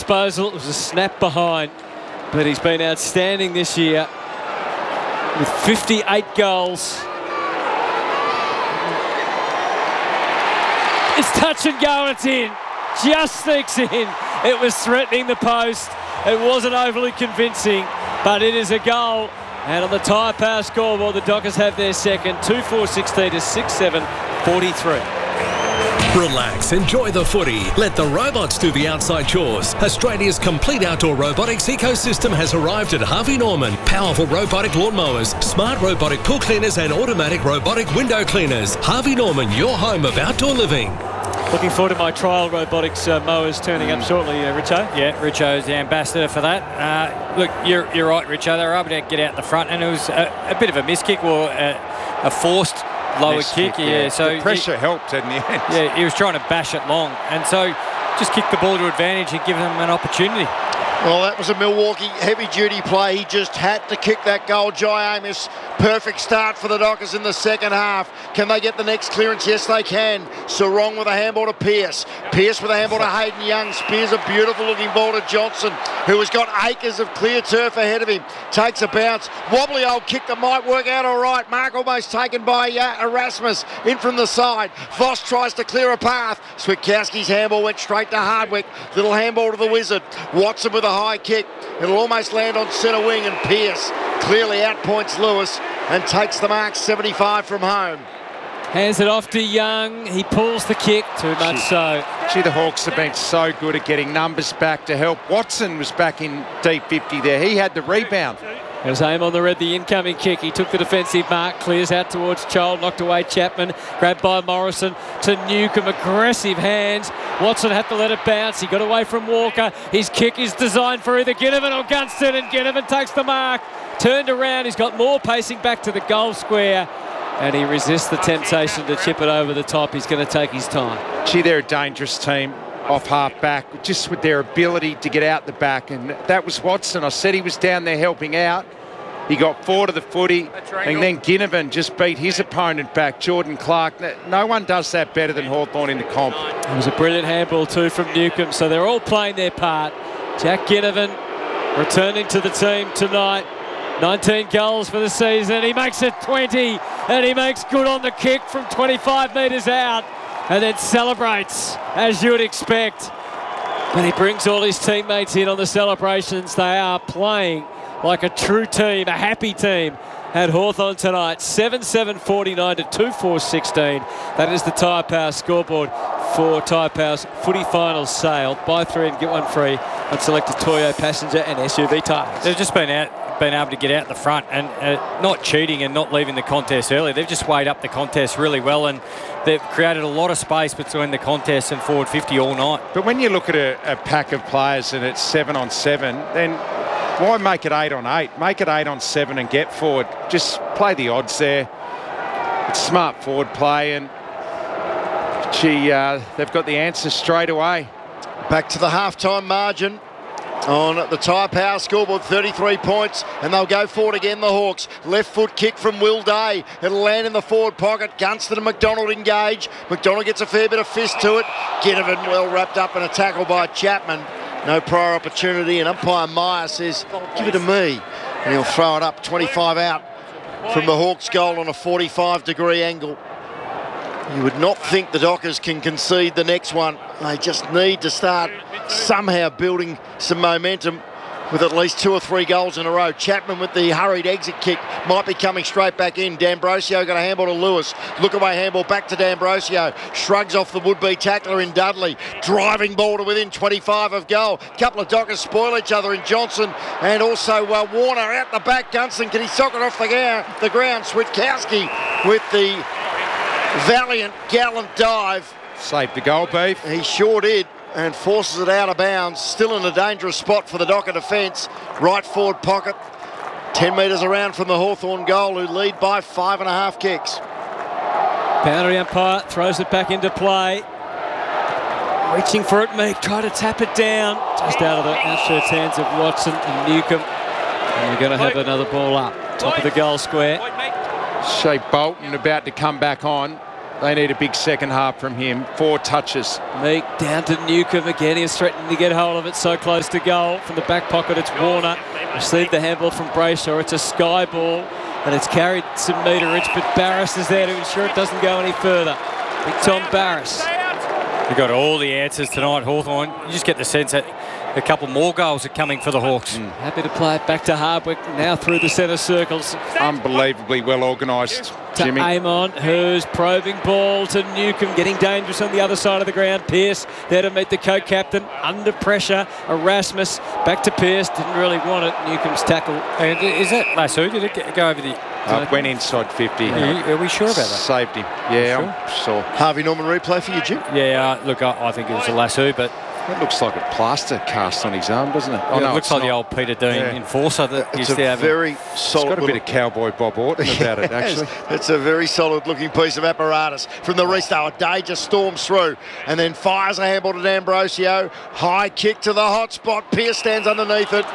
disposal. It was a snap behind, but he's been outstanding this year with 58 goals. It's touch and go, and it's in. Just sneaks in. It was threatening the post. It wasn't overly convincing, but it is a goal. And on the Tyre Power scoreboard, the Dockers have their second, 2-4-16 to 6-7-43. Relax, enjoy the footy. Let the robots do the outside chores. Australia's complete outdoor robotics ecosystem has arrived at Harvey Norman. Powerful robotic lawnmowers, smart robotic pool cleaners and automatic robotic window cleaners. Harvey Norman, your home of outdoor living. Looking forward to my trial robotics mowers turning up shortly, Richo. Yeah, Richo's the ambassador for that. Look, you're right, Richo. They were able to get out the front, and it was a bit of a miss kick, or a forced lower kick. Yeah, so the pressure helped in the end. Yeah, he was trying to bash it long, and so just kick the ball to advantage and give them an opportunity. Well, that was a Milwaukee heavy-duty play. He just had to kick that goal. Jai Amos, perfect start for the Dockers in the second half. Can they get the next clearance? Yes, they can. Sarong with a handball to Pearce. Pearce with a handball to Hayden Young. Spears a beautiful-looking ball to Johnson, who has got acres of clear turf ahead of him. Takes a bounce. Wobbly old kick that might work out all right. Mark almost taken by Erasmus in from the side. Voss tries to clear a path. Switkowski's handball went straight to Hardwick. Little handball to the Wizard. Watson with a high kick. It'll almost land on centre wing, and Pearce clearly outpoints Lewis and takes the mark, 75 from home. Hands it off to Young. He pulls the kick, too much so. Gee, the Hawks have been so good at getting numbers back to help. Watson was back in deep 50 there. He had the rebound. There's aim on the red, the incoming kick. He took the defensive mark, clears out towards Child, knocked away Chapman, grabbed by Morrison to Newcomb, aggressive hands. Watson had to let it bounce. He got away from Walker. His kick is designed for either Ginnivan or Gunston, and Ginnivan takes the mark. Turned around, he's got more pacing back to the goal square, and he resists the temptation to chip it over the top. He's going to take his time. Gee, they're a dangerous team off half-back, just with their ability to get out the back, and that was Watson. I said he was down there helping out. He got forward of the footy, and then Ginnivan just beat his opponent back, Jordan Clark. No one does that better than Hawthorn in the comp. It was a brilliant handball too from Newcomb, so they're all playing their part. Jack Ginnivan returning to the team tonight. 19 goals for the season. He makes it 20, and he makes good on the kick from 25 metres out, and then celebrates, as you would expect. But he brings all his teammates in on the celebrations. They are playing like a true team, a happy team at Hawthorn tonight. 7-7-49 to 2-4-16. That is the Tyre Power scoreboard for Tyre Power's footy final sale. Buy three and get one free on selected Toyo passenger and SUV tyres. They've just been able to get out the front and not cheating and not leaving the contest early. They've just weighed up the contest really well, and they've created a lot of space between the contest and forward 50 all night. But when you look at a pack of players and it's 7-on-7, then why make it 8-on-8? Make it 8-on-7 and get forward. Just play the odds there. It's smart forward play, and they've got the answer straight away. Back to the halftime margin on the Tyre Power scoreboard, 33 points, and they'll go forward again, the Hawks. Left foot kick from Will Day. It'll land in the forward pocket. Gunston and McDonald engage. McDonald gets a fair bit of fist to it. Ginnivan well wrapped up in a tackle by Chapman. No prior opportunity, and umpire Meyer says, give it to me. And he'll throw it up 25 out from the Hawks' goal on a 45-degree angle. You would not think the Dockers can concede the next one. They just need to start somehow building some momentum with at least 2 or 3 goals in a row. Chapman with the hurried exit kick might be coming straight back in. D'Ambrosio got a handball to Lewis. Look away handball back to D'Ambrosio. Shrugs off the would-be tackler in Dudley. Driving ball to within 25 of goal. Couple of Dockers spoil each other in Johnson and also Warner out the back. Gunston, can he sock it off the ground? Switkowski with the valiant, gallant dive. Saved the goal, Beef. He sure did, and forces it out of bounds. Still in a dangerous spot for the Docker defence. Right forward pocket, 10 metres around from the Hawthorn goal, who lead by 5.5 kicks. Boundary umpire throws it back into play. Reaching for it, Meek, try to tap it down. Just out of the outstretched hands of Watson and Newcomb. And we're going to have another ball up. Top of the goal square. Shea Bolton about to come back on. They need a big second half from him. 4 touches. Meek down to Newcombe again. He's threatening to get hold of it. So close to goal. From the back pocket, it's Warner. Received the handball from Brayshaw. It's a sky ball. And it's carried some meterage. But Barrass is there to ensure it doesn't go any further. Big Tom Barrass. You've got all the answers tonight, Hawthorn. You just get the sense that a couple more goals are coming for the Hawks. Happy to play it back to Hardwick. Now through the centre circles. Unbelievably well organised, To Jimmy. Amon, who's probing ball to Newcombe, getting dangerous on the other side of the ground. Pearce there to meet the co-captain, under pressure. Erasmus back to Pearce, didn't really want it. Newcombe's tackle. And is that Lasso? Did it go over the... Went inside 50. Are we sure about that? Saved him. Yeah, I'm sure. Harvey Norman replay for you, Jim. Yeah, look, I think it was a Lasso, but It looks like a plaster cast on his arm, doesn't it? it looks like the old Peter Dean enforcer that It's used to a have. very It's solid. got a bit of cowboy Bob Orton about it, actually. It's a very solid looking piece of apparatus from the restart. Day just storms through and then fires a handball to D'Ambrosio. High kick to the hot spot. Pearce stands underneath it.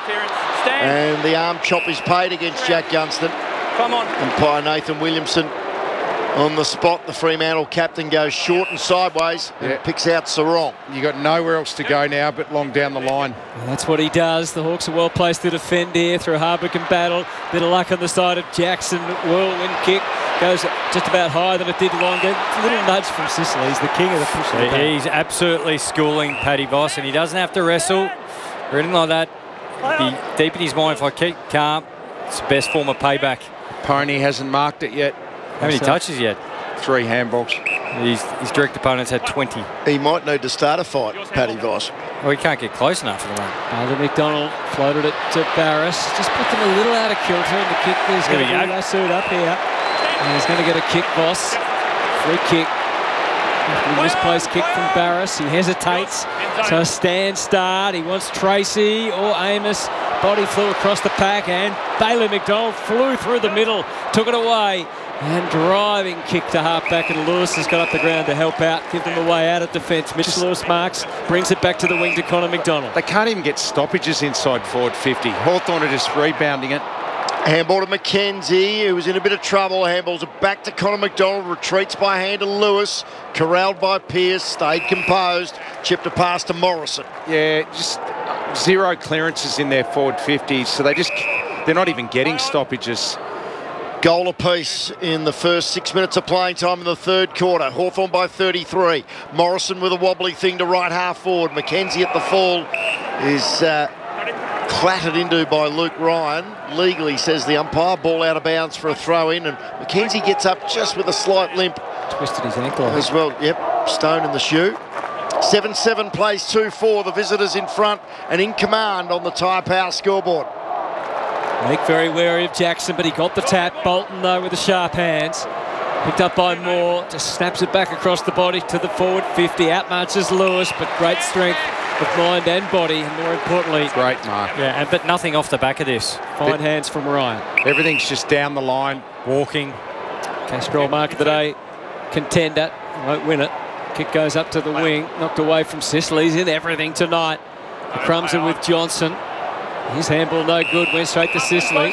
And the arm chop is paid against Jack Gunston. Come on. Umpire Nathan Williamson on the spot. The Fremantle captain goes short and sideways and picks out Sarong. You got nowhere else to go now but long down the line. And that's what he does. The Hawks are well placed to defend here through Hardwick and Battle. Bit of luck on the side of Jackson. Whirlwind kick goes just about higher than it did longer. A little nudge from Sicily. He's the king of the push. He's absolutely schooling Paddy Voss, and he doesn't have to wrestle or anything like that. Be deep in his mind, if I keep calm, it's the best form of payback. Pony hasn't marked it yet. How many touches yet? 3 handballs. His direct opponents had 20. He might need to start a fight, Paddy Voss. Well, he can't get close enough for the moment. Alden McDonald floated it to Barrass. Just put them a little out of kilter, and the kick is going to be lassoed up here. And he's going to get a kick, Voss. Free kick. Misplaced kick from Barrass. He hesitates. So a stand start. He wants Tracy or Amos. Body flew across the pack, and Bailey McDonald flew through the middle, took it away, and driving kick to half-back, and Lewis has got up the ground to help out, give them a way out of defence. Mitch Lewis marks, brings it back to the wing to Connor McDonald. They can't even get stoppages inside forward 50. Hawthorn are just rebounding it. Handball to McKenzie, who was in a bit of trouble. Handballs it back to Connor McDonald. Retreats by hand to Lewis. Corralled by Pearce. Stayed composed. Chipped a pass to Morrison. Yeah, just 0 clearances in their forward 50s. So they're not even getting stoppages. Goal apiece in the first 6 minutes of playing time in the third quarter. Hawthorn by 33. Morrison with a wobbly thing to right half forward. McKenzie at the full is clattered into by Luke Ryan. Legally, says the umpire. Ball out of bounds for a throw in, and McKenzie gets up just with a slight limp. Twisted his ankle. As well, yep, stone in the shoe. 7-7 plays 2-4. The visitors in front and in command on the Tyre Power scoreboard. Meek very wary of Jackson, but he got the tap. Bolton, though, with the sharp hands. Picked up by Moore, just snaps it back across the body to the forward 50. Outmarches Lewis, but great strength of mind and body, and more importantly, Great mark. Yeah, but nothing off the back of this. fine hands from Ryan. Everything's just down the line. Walking. Castrol mark of the day, contender, won't win it. Kick goes up to the wing, knocked away from Sicily. He's in everything tonight. The crumbs are with Johnson. His handball no good, went straight to Sicily.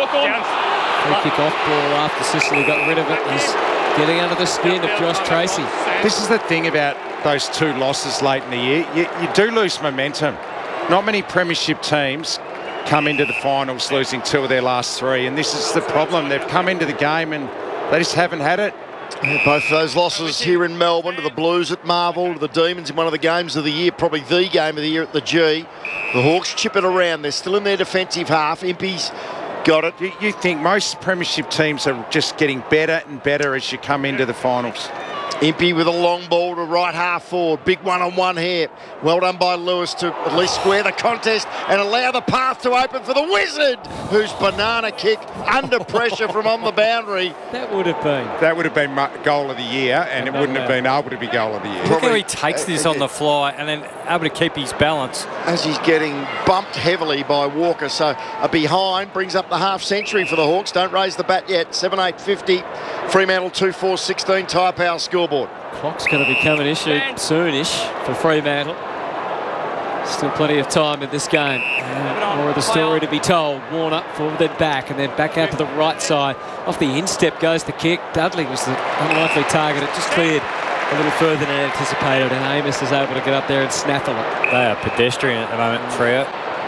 Free kick off ball after Sicily got rid of it. He's getting under the skin of Josh Tracy. This is the thing about those 2 losses late in the year. You do lose momentum. Not many premiership teams come into the finals losing 2 of their last 3, and this is the problem. They've come into the game and they just haven't had it. Both of those losses here in Melbourne, to the Blues at Marvel, to the Demons in one of the games of the year, probably the game of the year at the G. The Hawks chip it around. They're still in their defensive half. Impey's got it. You think most premiership teams are just getting better and better as you come into the finals. Impey with a long ball to right half forward. Big one-on-one here. Well done by Lewis to at least square the contest and allow the path to open for the Wizard, whose banana kick under pressure from on the boundary. That would have been Goal of the year, and it wouldn't have been able to be goal of the year. Look how he takes this on the fly and then able to keep his balance. As he's getting bumped heavily by Walker. So a behind brings up the half century for the Hawks. Don't raise the bat yet. 7-8-50. Fremantle 2-4-16. Tyre Power scoreboard. Clock's going to become an issue soonish for Fremantle. Still plenty of time in this game. More of the story to be told. Warner forward, then back out to the right side. Off the instep goes the kick. Dudley was the unlikely target. It just cleared a little further than anticipated, and Amos is able to get up there and snaffle it. They are pedestrian at the moment, Freo.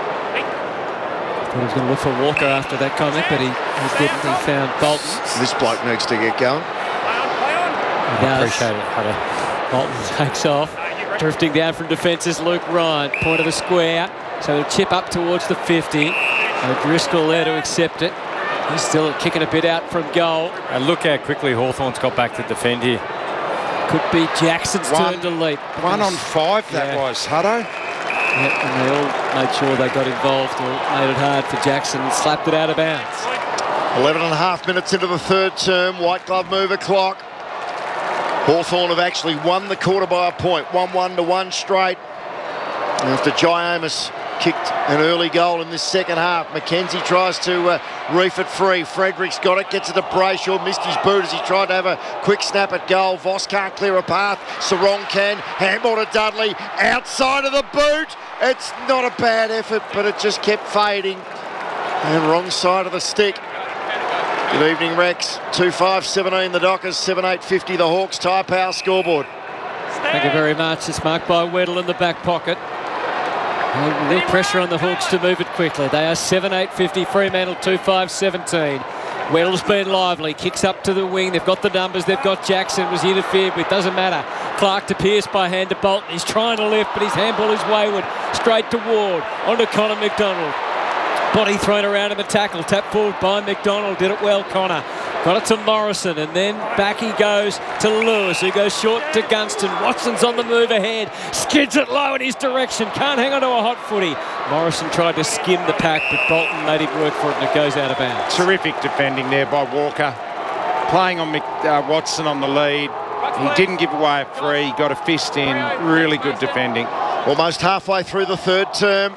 Thought he was going to look for Walker after that comment, but he didn't. He found Bolton. This bloke needs to get going. He does. Appreciate it, Hunter. Bolton takes off. Drifting down from defence is Luke Ryan. Point of the square. So he'll chip up towards the 50. Driscoll there to accept it. He's still kicking a bit out from goal. And look how quickly Hawthorn's got back to defend here. Could be Jackson's turn to leap. 1 on 5 that was, Hutto. Yep, and they all made sure they got involved or made it hard for Jackson and slapped it out of bounds. 11 and a half minutes into the third term. White glove mover clock. Hawthorn have actually won the quarter by a point. 1-1 to 1 straight. After Jai Amos kicked an early goal in this second half. Mackenzie tries to reef it free. Fredericks got it, gets it to Brayshaw, missed his boot as he tried to have a quick snap at goal. Voss can't clear a path. Sarong can. Handball to Dudley. Outside of the boot. It's not a bad effort, but it just kept fading. And wrong side of the stick. Good evening, Rex. 2-5-17 the Dockers, 7-8-50 the Hawks. Tyre Power scoreboard. Thank you very much. It's marked by Weddle in the back pocket. Real pressure on the Hawks to move it quickly. They are 7-8-50. Fremantle 2-5-17. Weddle's been lively. Kicks up to the wing. They've got the numbers. They've got Jackson. Was interfered with. Doesn't matter. Clark to Pearce by hand to Bolton. He's trying to lift, but his handball is wayward. Straight to Ward. On to Connor McDonald. Body thrown around him and tackle. Tap forward by McDonald. Did it well, Connor. Got it to Morrison, and then back he goes to Lewis, who goes short to Gunston. Watson's on the move ahead. Skids it low in his direction. Can't hang on to a hot footy. Morrison tried to skim the pack, but Bolton made him work for it, and it goes out of bounds. Terrific defending there by Walker. Playing on Watson on the lead. He didn't give away a free. He got a fist in. Really good defending. Almost halfway through the third term.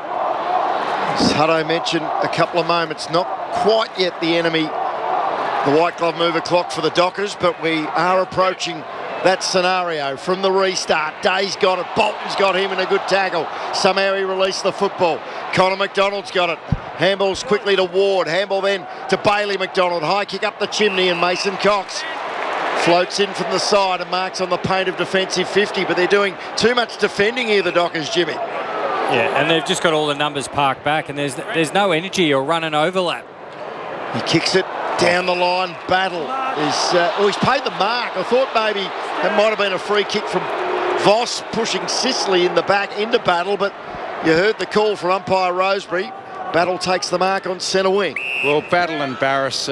As Hutto mentioned a couple of moments, not quite yet the enemy, the white glove mover clock for the Dockers, but we are approaching that scenario from the restart. Day's got it, Bolton's got him in a good tackle. Somehow he released the football. Connor McDonald's got it. Handballs quickly to Ward. Handball then to Bailey McDonald. High kick up the chimney, and Mason Cox floats in from the side and marks on the paint of defensive 50, but they're doing too much defending here, the Dockers, Jimmy. Yeah, and they've just got all the numbers parked back, and there's no energy or run and overlap. He kicks it down the line. Battle is... he's paid the mark. I thought maybe that might have been a free kick from Voss pushing Sicily in the back into Battle, but you heard the call from umpire Rosebery. Battle takes the mark on centre wing. Well, Battle and Barris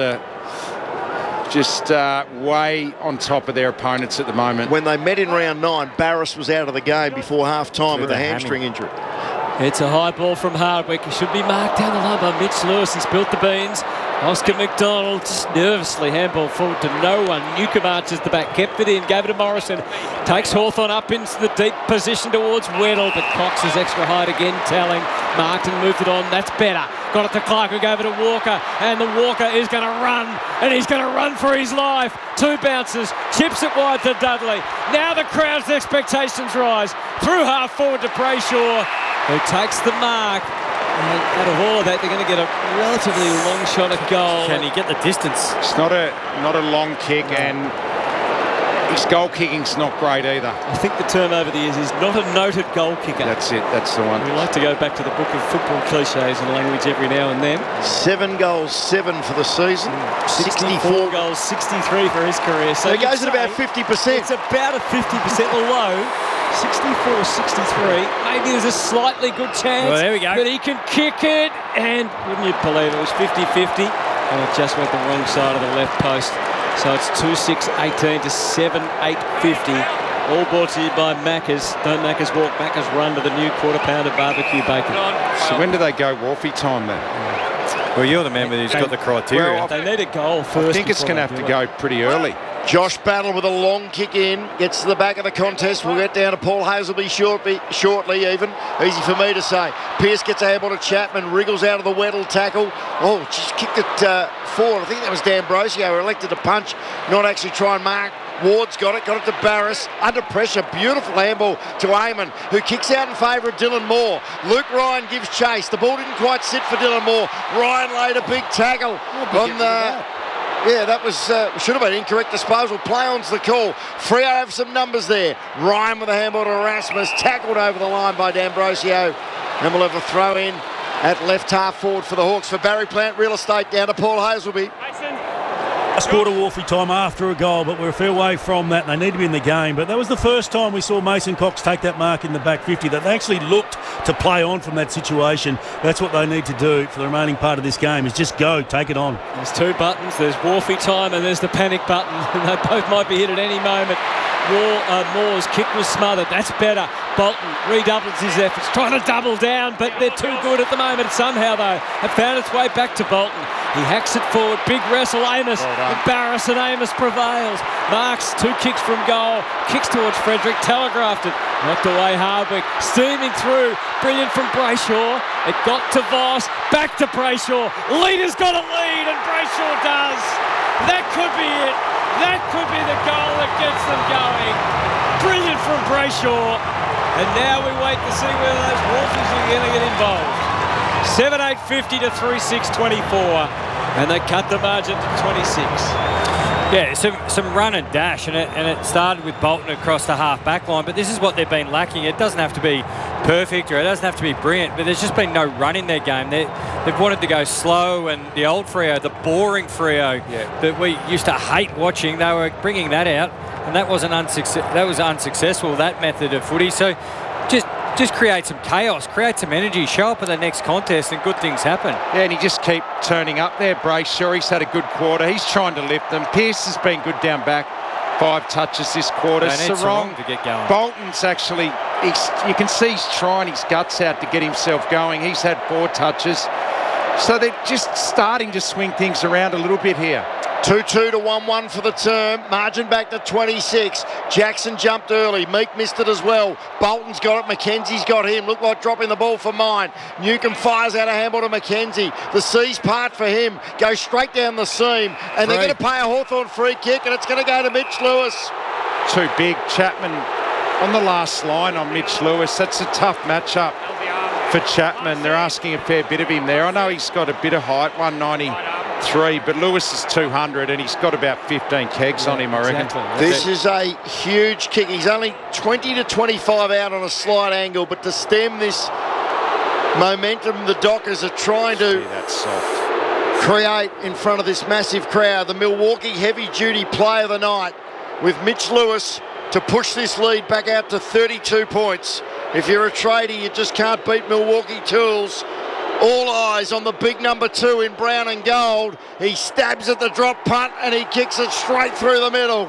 just way on top of their opponents at the moment. When they met in round 9, Barris was out of the game before half-time with a hamstring injury. It's a high ball from Hardwick. He should be marked down the line by Mitch Lewis. He's built the beans. Oscar McDonald just nervously handball forward to no one. Newcomb arches the back, kept it in, gave it to Morrison. Takes Hawthorn up into the deep position towards Weddle, but Cox is extra height again, telling. Marked and moved it on. That's better. Got it to Clark, who gave it to Walker, and the Walker is going to run, and he's going to run for his life. 2 bounces, chips it wide to Dudley. Now the crowd's expectations rise. Through half forward to Brayshaw, who takes the mark. And out of all of that, they're going to get a relatively long shot at goal. Can he get the distance? It's not a long kick, and his goal kicking's not great either. I think the term over the years is not a noted goal kicker. That's it. That's the one. We like to go back to the book of football cliches and language every now and then. 7 goals, 7 for the season. 64 goals, 63 for his career. So it goes at about 50%. It's about a 50%, although 64, 63. Maybe there's a slightly good chance. Well, there we go. But he can kick it, and wouldn't you believe it was 50-50, and it just went the wrong side of the left post. So it's 2-6-18 to 7-8-50. All brought to you by Macca's. Don't Macca's walk, Macca's run to the new quarter pounder barbecue bacon. So when do they go Wolfie time then? Well, you're the man who's got the criteria. Well, they need a goal first. I think it's going to have to go pretty early. Josh Battle with a long kick in, gets to the back of the contest. We'll get down to Paul Hazelby shortly even. Easy for me to say. Pearce gets a handball to Chapman, wriggles out of the Weddle tackle. Oh, just kicked it forward. I think that was D'Ambrosio, who elected to punch, not actually try and mark Ward's got it to Barris. Under pressure, beautiful handball to Eamon, who kicks out in favour of Dylan Moore. Luke Ryan gives chase. The ball didn't quite sit for Dylan Moore. Ryan laid a big tackle on the... Yeah, that was should have been incorrect disposal. Play on's the call. Freo have some numbers there. Ryan with a handball to Erasmus, tackled over the line by D'Ambrosio. And we'll have a throw in at left half forward for the Hawks. For Barry Plant Real Estate, down to Paul Hazelby. I scored a Wharfie time after a goal, but we're a fair way from that, and they need to be in the game. But that was the first time we saw Mason Cox take that mark in the back 50, that they actually looked to play on from that situation. That's what they need to do for the remaining part of this game, is just go, take it on. There's two buttons. There's Wharfie time and there's the panic button. And they both might be hit at any moment. Moore's kick was smothered. That's better. Bolton redoubles his efforts, trying to double down, but they're too good at the moment. Somehow, though, it found its way back to Bolton. He hacks it forward. Big wrestle. Amos. Barris and Amos prevails. Marks 2 kicks from goal. Kicks towards Frederick. Telegraphed it. Knocked away Hardwick. Steaming through. Brilliant from Brayshaw. It got to Voss. Back to Brayshaw. Leader's got a lead, and Brayshaw does. That could be it. That could be the goal that gets them going. Brilliant from Brayshaw. And now we wait to see whether those Wolfies are going to get involved. 7-8-50 to 3-6-24. And they cut the margin to 26. Yeah, some run and dash, and it started with Bolton across the half-back line, but this is what they've been lacking. It doesn't have to be perfect, or it doesn't have to be brilliant, but there's just been no run in their game. They've wanted to go slow, and the old Freo, the boring Freo that we used to hate watching, they were bringing that out, and that was unsuccessful, that method of footy. So just create some chaos, create some energy, show up at the next contest, and good things happen. Yeah, and he just keep turning up there, Brayshaw. He's had a good quarter. He's trying to lift them. Pearce has been good down back. 5 touches this quarter. Sarong to get going. Bolton's actually, you can see he's trying his guts out to get himself going. He's had 4 touches. So they're just starting to swing things around a little bit here. 2-2 to 1-1 for the term. Margin back to 26. Jackson jumped early. Meek missed it as well. Bolton's got it. McKenzie's got him. Looked like dropping the ball for mine. Newcomb fires out a handball to McKenzie. The C's part for him. Goes straight down the seam. And they're going to pay a Hawthorn free kick, and it's going to go to Mitch Lewis. Too big. Chapman on the last line on Mitch Lewis. That's a tough matchup for Chapman. They're asking a fair bit of him there. I know he's got a bit of height, 193, but Lewis is 200 and he's got about 15 kegs on him, I reckon. Exactly. This is a huge kick. He's only 20 to 25 out on a slight angle, but to stem this momentum, the Dockers are trying to create in front of this massive crowd. The Milwaukee heavy-duty play of the night with Mitch Lewis to push this lead back out to 32 points. If you're a tradie, you just can't beat Milwaukee Tools. All eyes on the big number 2 in brown and gold. He stabs at the drop punt and he kicks it straight through the middle.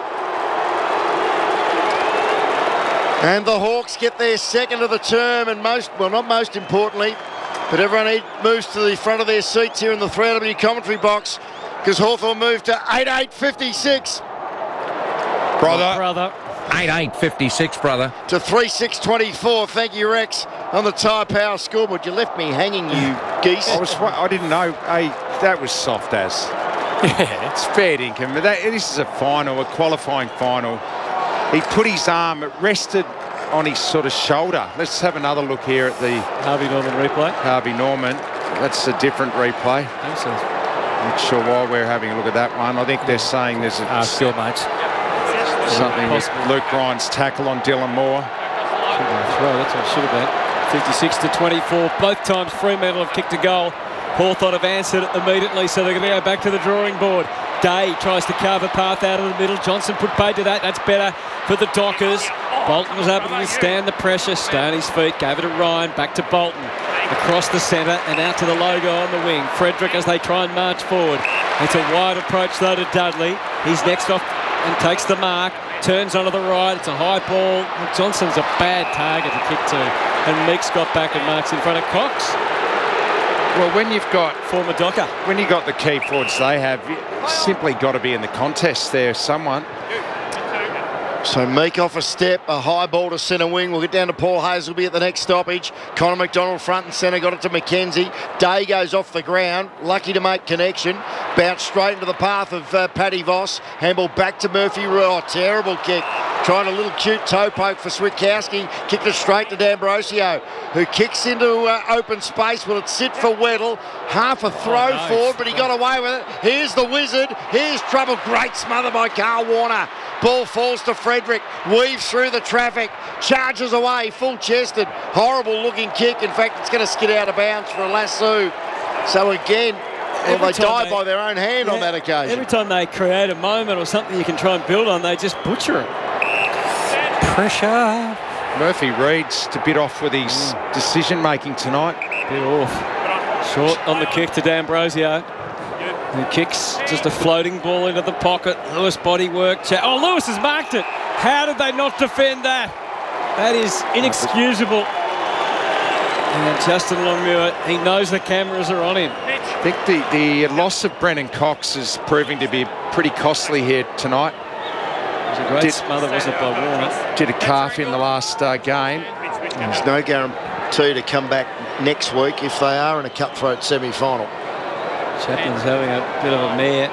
And the Hawks get their second of the term, and not most importantly, but everyone moves to the front of their seats here in the 3W commentary box, because Hawthorn moved to 8-8-56. Brother. 8-8-56, brother. To 3-6-24. Thank you, Rex, on the Tyre Power scoreboard. You left me hanging, you geese. I didn't know. That was soft as. Yeah, it's fair dinkum. But this is a final, a qualifying final. He put his arm, it rested on his sort of shoulder. Let's have another look here at the Harvey Norman replay. Harvey Norman. That's a different replay. I'm not sure why we're having a look at that one. I think they're saying there's Still, mates. something with Luke Ryan's tackle on Dylan Moore. That's what it should have been. 56 to 24. Both times Fremantle have kicked a goal. Hawthorn have answered it immediately, so they're going to go back to the drawing board. Day tries to carve a path out of the middle. Johnson put paid to that. That's better for the Dockers. Bolton was able to withstand the pressure. Stay on his feet. Gave it to Ryan. Back to Bolton. Across the centre and out to the logo on the wing. Frederick as they try and march forward. It's a wide approach though to Dudley. He's next off and takes the mark. Turns onto the right. It's a high ball. Johnson's a bad target to kick to. And Meeks got back and marks in front of Cox. Well, when you've got Former Docker. when you got the key forwards they have, you simply got to be in the contest there, someone. So Meek off a step, a high ball to centre wing. We'll get down to Paul Hazelby at the next stoppage. Connor McDonald front and centre, got it to McKenzie. Day goes off the ground, lucky to make connection. Bounced straight into the path of Paddy Voss. Handball back to Murphy. Oh, terrible kick. Trying a little cute toe poke for Switkowski. Kicked it straight to D'Ambrosio, who kicks into open space. Will it sit for Weddle? Half a throw forward, but he got away with it. Here's the Wizard. Here's trouble. Great smother by Carl Warner. Ball falls to Frederick. Weaves through the traffic. Charges away, full-chested. Horrible looking kick. In fact, it's going to skid out of bounds for a lasso. So again, well, they die by their own hand on that occasion. Every time they create a moment or something you can try and build on, they just butcher it. Pressure. Murphy Reed's a bit off with his decision-making tonight. Bit off. Short on the kick to D'Ambrosio. Who kicks just a floating ball into the pocket. Lewis body work. Oh, Lewis has marked it. How did they not defend that? That is inexcusable. And Justin Longmuir, he knows the cameras are on him. I think the loss of Brennan Cox is proving to be pretty costly here tonight. It was a great smother, was it, by Warner? Did a calf in the last game. There's no guarantee to come back next week if they are in a cutthroat semi-final. Chapman's having a bit of a mare.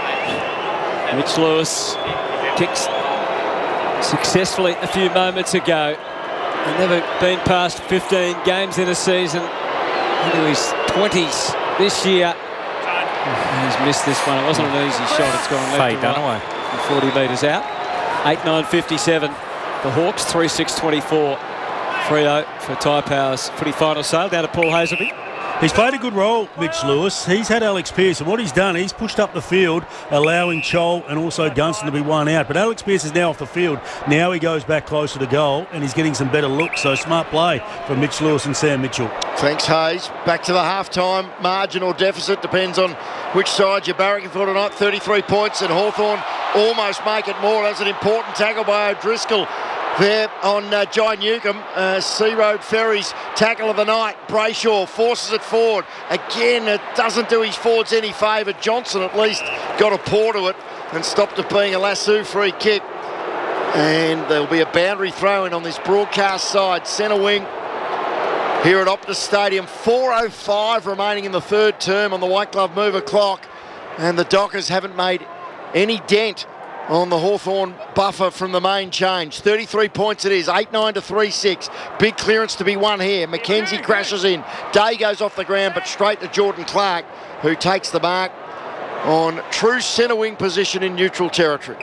Mitch Lewis kicks successfully a few moments ago. He's never been past 15 games in a season. Into his 20s this year. He's missed this one. It wasn't an easy shot. It's gone left to right from 40 metres out. 8-9-57. The Hawks 3-6-24. 3-0 for Tyre Power's footy final sale. Down to Paul Hazelby. He's played a good role, Mitch Lewis. He's had Alex Pearce, and what he's done, he's pushed up the field, allowing Chol and also Gunston to be one out. But Alex Pearce is now off the field. Now he goes back closer to goal, and he's getting some better looks. So smart play from Mitch Lewis and Sam Mitchell. Thanks, Hayes. Back to the half-time margin or deficit. Depends on which side you're barracking for tonight. 33 points, and Hawthorn almost make it more. That's an important tackle by O'Driscoll there on Jai Newcomb. Sea Road Ferries tackle of the night. Brayshaw forces it forward. Again, it doesn't do his forwards any favour. Johnson at least got a paw to it and stopped it being a lasso free kick. And there'll be a boundary throw in on this broadcast side. Centre wing here at Optus Stadium. 4:05 remaining in the third term on the White Glove Mover clock. And the Dockers haven't made any dent on the Hawthorn buffer from the main change. 33 points it is, 8-9 to 3-6. Big clearance to be won here. McKenzie crashes in. Day goes off the ground, but straight to Jordan Clark, who takes the mark on true centre wing position in neutral territory.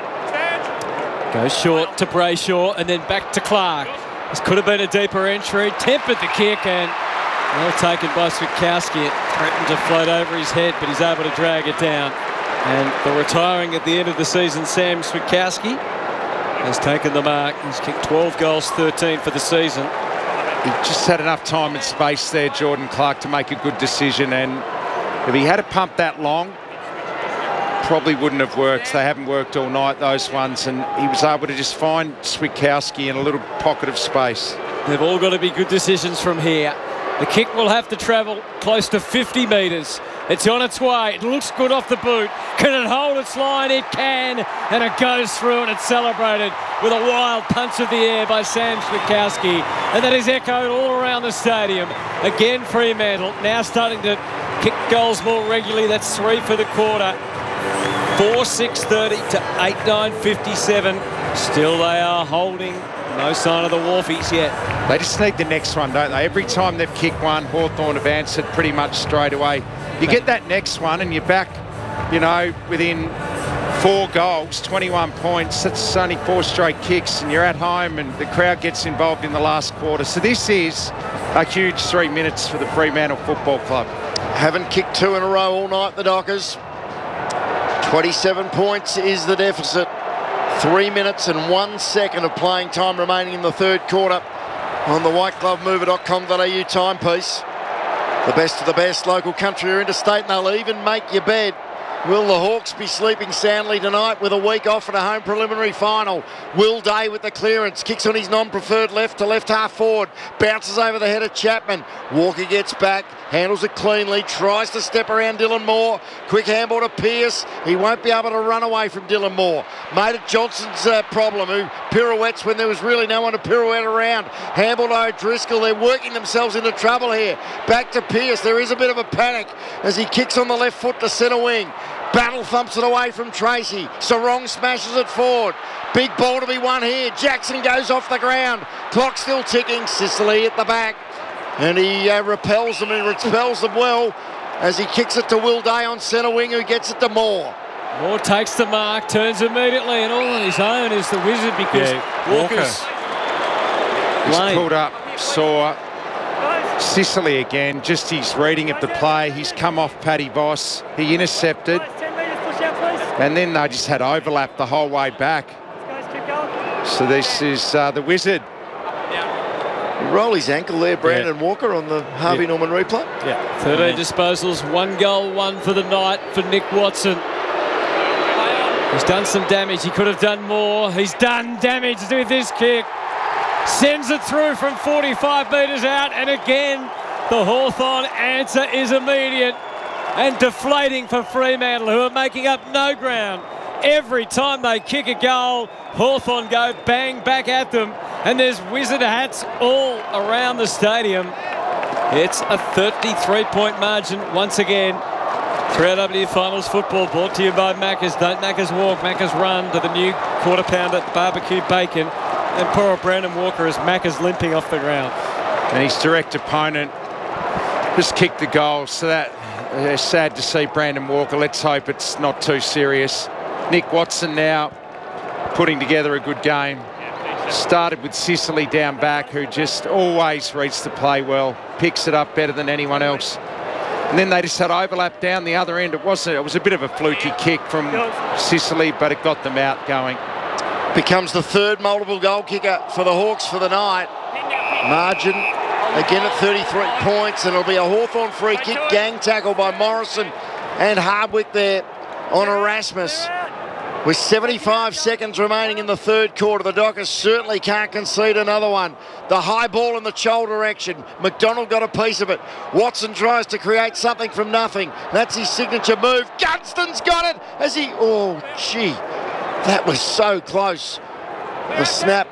Goes short to Brayshaw and then back to Clark. This could have been a deeper entry. Tempered the kick and well taken by Switkowski. It threatened to float over his head, but he's able to drag it down. And the retiring at the end of the season, Sam Switkowski, has taken the mark. He's kicked 12 goals, 13 for the season. He just had enough time and space there, Jordan Clark, to make a good decision. And if he had to pump that long, probably wouldn't have worked. They haven't worked all night, those ones. And he was able to just find Switkowski in a little pocket of space. They've all got to be good decisions from here. The kick will have to travel close to 50 metres. It's on its way. It looks good off the boot. Can it hold its line? It can. And it goes through and it's celebrated with a wild punch of the air by Sam Switkowski. And that is echoed all around the stadium. Again, Fremantle now starting to kick goals more regularly. That's 3 for the quarter. 4-6-30 to 8-9-57. Still they are holding. No sign of the Wharfies yet. They just need the next one, don't they? Every time they've kicked one, Hawthorn have answered pretty much straight away. You get that next one and you're back, you know, within 4 goals, 21 points. That's only 4 straight kicks and you're at home and the crowd gets involved in the last quarter. So this is a huge 3 minutes for the Fremantle Football Club. Haven't kicked 2 in a row all night, the Dockers. 27 points is the deficit. 3 minutes and 1 second of playing time remaining in the third quarter on the whiteglovemover.com.au timepiece. The best of the best, local, country or interstate, and they'll even make your bed Will the Hawks be sleeping soundly tonight with a week off and a home preliminary final? Will Day with the clearance, kicks on his non-preferred left to left half forward, bounces over the head of Chapman. Walker gets back, handles it cleanly, tries to step around Dylan Moore. Quick handball to Pearce. He won't be able to run away from Dylan Moore. Made it Johnson's problem, who pirouettes when there was really no one to pirouette around. Handball to O'Driscoll. They're working themselves into trouble here. Back to Pearce. There is a bit of a panic as he kicks on the left foot to centre wing. Battle thumps it away from Tracy. Sarong smashes it forward. Big ball to be won here. Jackson goes off the ground. Clock still ticking. Sicily at the back. And he repels them and repels them well as he kicks it to Will Day on centre wing, who gets it to Moore. Moore takes the mark, turns immediately, and all on his own is the Wizard because Walker's He's pulled up, saw Sicily again, just his reading of the play. He's come off Paddy Voss. He intercepted. And then they just had overlap the whole way back. So this is the Wizard. Roll his ankle there, Brandon Walker, on the Harvey Norman replay. 13 disposals, 1 goal, 1 for the night for Nick Watson. He's done some damage. He could have done more. He's done damage with this kick. Sends it through from 45 metres out, and again the Hawthorn answer is immediate and deflating for Fremantle, who are making up no ground. Every time they kick a goal, Hawthorn go bang back at them, and there's Wizard hats all around the stadium. It's a 33-point margin once again. 3AW Finals football brought to you by Macca's. Don't Macca's walk, Macca's run to the new quarter pounder barbecue bacon. And poor old Brandon Walker as Macca's limping off the ground. And his direct opponent just kicked the goal. So that sad to see Brandon Walker. Let's hope it's not too serious. Nick Watson now putting together a good game. Started with Sicily down back, who just always reads the play well, picks it up better than anyone else. And then they just had overlap down the other end. It was a bit of a fluky kick from Sicily, but it got them out going. Becomes the third multiple goal kicker for the Hawks for the night. Margin again at 33 points, and it'll be a Hawthorn free kick, gang tackle by Morrison and Hardwick there on Erasmus. With 75 seconds remaining in the third quarter, the Dockers certainly can't concede another one. The high ball in the shoulder direction. McDonald got a piece of it. Watson tries to create something from nothing. That's his signature move. Gunston's got it as he... Oh, gee. That was so close. The snap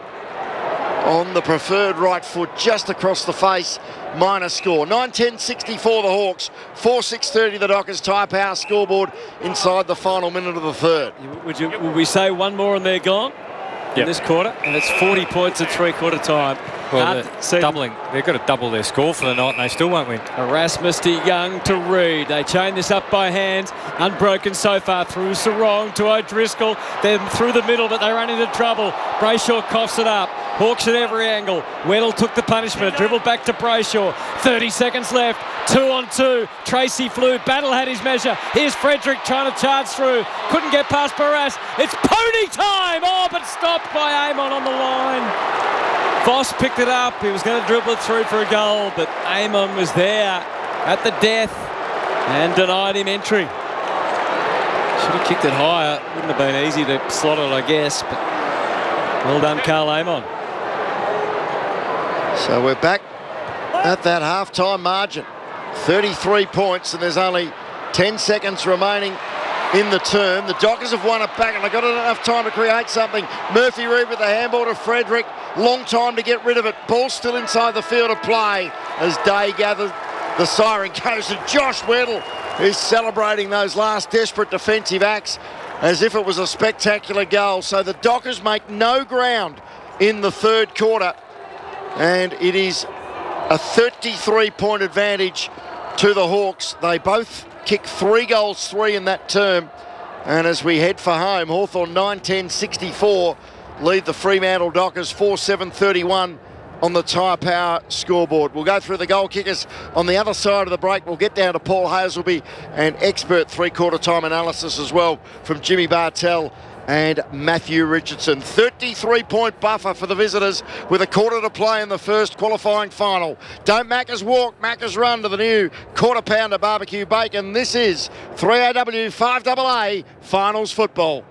on the preferred right foot just across the face. Minor score. 9-10-64 the Hawks. 4-6-30 the Dockers. Tyre Power scoreboard inside the final minute of the third. Would we say one more and they're gone in this quarter? And it's 40 points at three-quarter time. Well, doubling. They've got to double their score for the night and they still won't win. Erasmus to Young to Reid. They chain this up by hand. Unbroken so far through Sarong to O'Driscoll. Then through the middle, but they run into trouble. Brayshaw coughs it up. Hawks at every angle. Weddle took the punishment. Dribbled back to Brayshaw. 30 seconds left. 2-on-2. Tracy flew. Battle had his measure. Here's Frederick trying to charge through. Couldn't get past Barras. It's pony time! Oh, but stopped by Amon on the line. Voss picked it up. He was going to dribble it through for a goal, but Amon was there at the death and denied him entry. Should have kicked it higher. Wouldn't have been easy to slot it, I guess, but well done, Karl Amon. So we're back at that half-time margin. 33 points, and there's only 10 seconds remaining in the term. The Dockers have won it back, and they've got enough time to create something. Murphy Reid with the handball to Frederick. Long time to get rid of it. Ball still inside the field of play as Day gathers. The siren goes to Josh Weddle, who's celebrating those last desperate defensive acts as if it was a spectacular goal. So the Dockers make no ground in the third quarter, and it is a 33-point advantage to the Hawks. They both kick 3 goals, 3 in that term. And as we head for home, Hawthorn 9-10-64 lead the Fremantle Dockers 4-7-31 on the Tyre Power scoreboard. We'll go through the goal kickers on the other side of the break. We'll get down to Paul Hazelby and expert three-quarter time analysis as well from Jimmy Bartell and Matthew Richardson. 33-point buffer for the visitors with a quarter to play in the first qualifying final. Don't Macca's walk, Macca's run to the new quarter pounder barbecue bacon. This is 3AW 5AA Finals Football.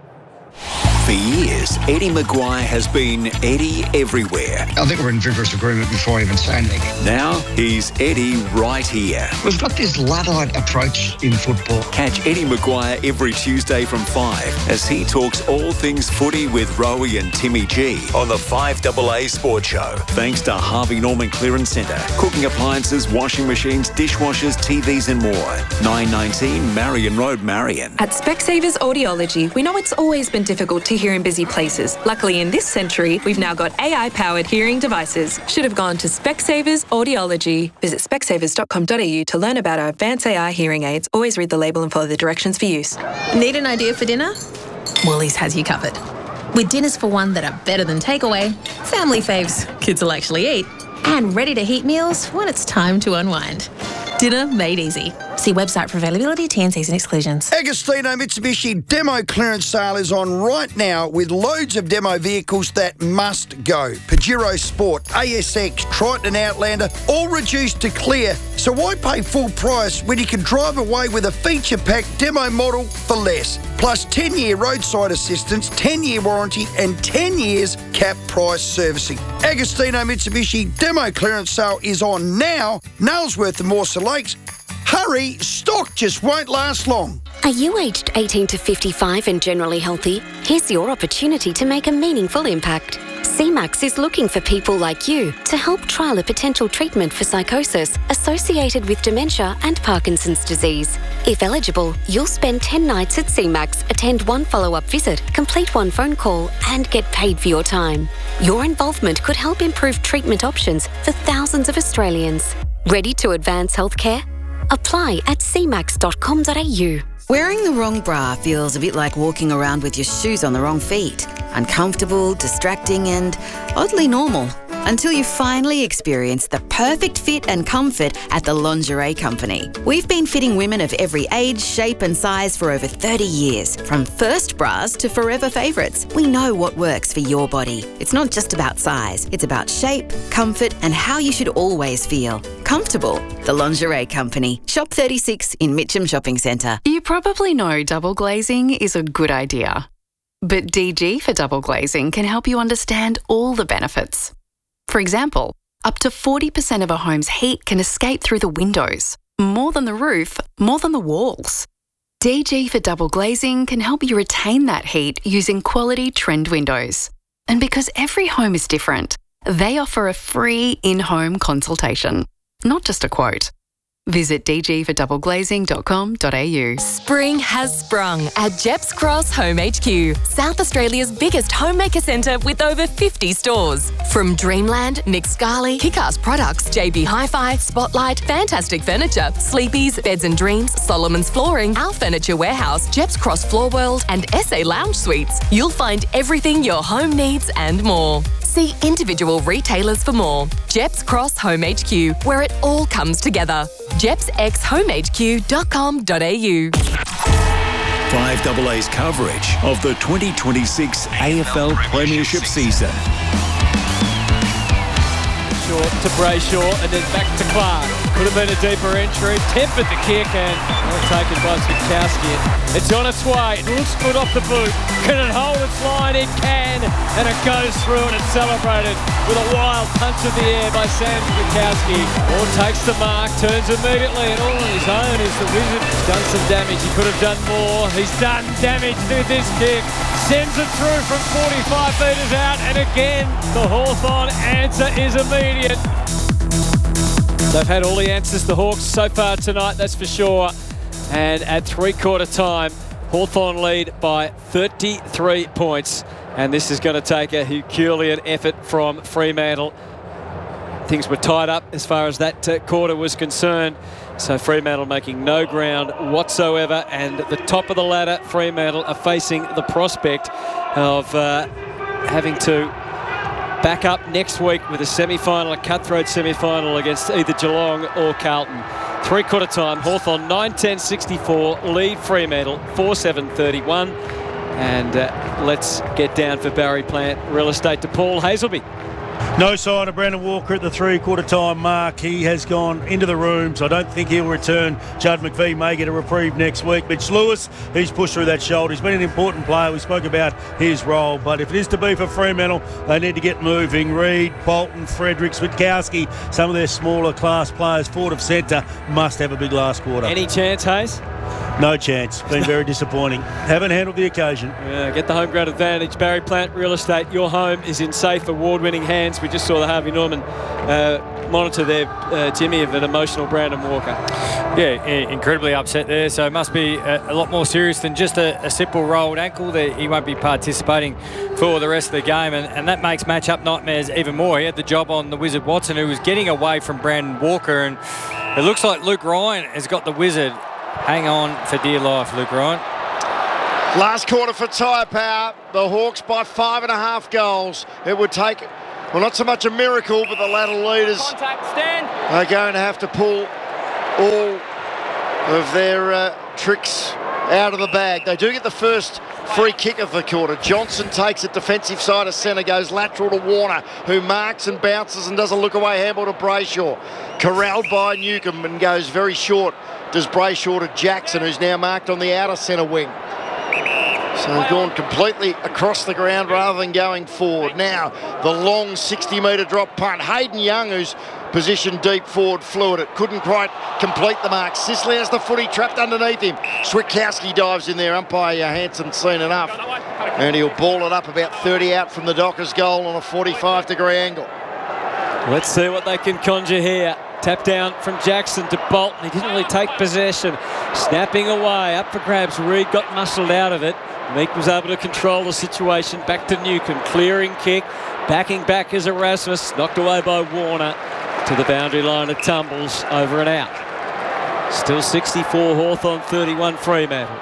For years, Eddie Maguire has been Eddie everywhere. I think we're in vigorous agreement before I even say anything. Now he's Eddie right here. We've got this Luddite approach in football. Catch Eddie Maguire every Tuesday from 5 as he talks all things footy with Rowie and Timmy G on the 5AA Sports Show. Thanks to Harvey Norman Clearance Centre. Cooking appliances, washing machines, dishwashers, TVs and more. 919 Marion Road, Marion. At Specsavers Audiology, we know it's always been difficult to hear in busy places. Luckily, in this century, we've now got AI-powered hearing devices. Should have gone to Specsavers Audiology. Visit specsavers.com.au to learn about our advanced AI hearing aids. Always read the label and follow the directions for use. Need an idea for dinner? Woolies has you covered. With dinners for one that are better than takeaway, family faves kids will actually eat, and ready-to-heat meals when it's time to unwind. Dinner made easy. See website for availability, T&Cs and exclusions. Agostino Mitsubishi demo clearance sale is on right now with loads of demo vehicles that must go. Pajero Sport, ASX, Triton and Outlander, all reduced to clear. So why pay full price when you can drive away with a feature-packed demo model for less? Plus 10-year roadside assistance, 10-year warranty and 10 years cap price servicing. Agostino Mitsubishi demo clearance sale is on now. Nailsworth and Morsa Lakes. Hurry, stock just won't last long. Are you aged 18 to 55 and generally healthy? Here's your opportunity to make a meaningful impact. CMAX is looking for people like you to help trial a potential treatment for psychosis associated with dementia and Parkinson's disease. If eligible, you'll spend 10 nights at CMAX, attend one follow-up visit, complete one phone call, and get paid for your time. Your involvement could help improve treatment options for thousands of Australians. Ready to advance healthcare? Apply at cmax.com.au. Wearing the wrong bra feels a bit like walking around with your shoes on the wrong feet. Uncomfortable, distracting, and oddly normal. Until you finally experience the perfect fit and comfort at the Lingerie Company. We've been fitting women of every age, shape and size for over 30 years. From first bras to forever favourites, we know what works for your body. It's not just about size, it's about shape, comfort and how you should always feel. Comfortable. The Lingerie Company. Shop 36 in Mitcham Shopping Centre. You probably know double glazing is a good idea. But DG for double glazing can help you understand all the benefits. For example, up to 40% of a home's heat can escape through the windows. More than the roof, more than the walls. DG for double glazing can help you retain that heat using quality trend windows. And because every home is different, they offer a free in-home consultation, not just a quote. Visit dgfordoubleglazing.com.au. Spring has sprung at Jeps Cross Home HQ, South Australia's biggest homemaker centre with over 50 stores. From Dreamland, Nick Scali, Kick-Ass Products, JB Hi-Fi, Spotlight, Fantastic Furniture, Sleepy's, Beds and Dreams, Solomon's Flooring, Our Furniture Warehouse, Jeps Cross Floor World and SA Lounge Suites. You'll find everything your home needs and more. See individual retailers for more. Jeps Cross Home HQ, where it all comes together. JepsXHomeHQ.com.au. 5AA's coverage of the 2026 AFL Premiership season. Short to Brayshaw and then back to Clark. Could have been a deeper entry. Tempered the kick and well taken by Switkowski. It's on its way. It looks good off the boot. Can it hold its line? It can. And it goes through and it's celebrated with a wild punch of the air by Sam Switkowski. All takes the mark, turns immediately and all on his own is the Wizard. He's done some damage. He could have done more. He's done damage with this kick. Sends it through from 45 metres out and again the Hawthorn answer is immediate. They've had all the answers, the Hawks, so far tonight, that's for sure. And at three-quarter time, Hawthorn lead by 33 points. And this is going to take a Herculean effort from Fremantle. Things were tied up as far as that quarter was concerned. So Fremantle making no ground whatsoever. And at the top of the ladder, Fremantle are facing the prospect of having to back up next week with a semi-final, a cutthroat semi-final against either Geelong or Carlton. Three-quarter time, Hawthorn 9-10-64, lead Fremantle 4-7-31. And let's get down for Barry Plant Real Estate to Paul Hazelby. No sign of Brandon Walker at the three-quarter time mark. He has gone into the room, so I don't think he'll return. Judd McVie may get a reprieve next week. Mitch Lewis, he's pushed through that shoulder. He's been an important player. We spoke about his role, but if it is to be for Fremantle, they need to get moving. Reid, Bolton, Fredericks, Witkowski, some of their smaller class players forward of centre must have a big last quarter. Any chance, Hayes? No chance. Been very disappointing. Haven't handled the occasion. Get the home ground advantage. Barry Plant Real Estate, your home is in safe, award-winning hands. We just saw the Harvey Norman monitor there, Jimmy, of an emotional Brandon Walker. Yeah, incredibly upset there. So it must be a lot more serious than just a simple rolled ankle. That he won't be participating for the rest of the game, and that makes matchup nightmares even more. He had the job on the Wizard Watson, who was getting away from Brandon Walker, and it looks like Luke Ryan has got the Wizard. Hang on for dear life, Luke Ryan. Last quarter for Tyre Power. The Hawks by 5.5 goals. It would take, well, not so much a miracle, but the ladder leaders are going to have to pull all of their tricks out of the bag. They do get the first free kick of the quarter. Johnson takes it defensive side of centre, goes lateral to Warner, who marks and bounces and doesn't look away. Handball to Brayshaw. Corralled by Newcombe and goes very short. Does Brayshaw to Jackson, who's now marked on the outer centre wing. So gone completely across the ground rather than going forward. Now, the long 60-metre drop punt. Hayden Young, who's positioned deep forward, flew at it. Couldn't quite complete the mark. Sicily has the footy trapped underneath him. Switkowski dives in there. Umpire Hansen's seen enough. And he'll ball it up about 30 out from the Dockers goal on a 45-degree angle. Let's see what they can conjure here. Tap down from Jackson to Bolton. He didn't really take possession. Snapping away, up for grabs. Reid got muscled out of it. Meek was able to control the situation. Back to Newcombe. Clearing kick. Backing back is Erasmus. Knocked away by Warner. To the boundary line. It tumbles over and out. Still 64 Hawthorn, 31 Fremantle.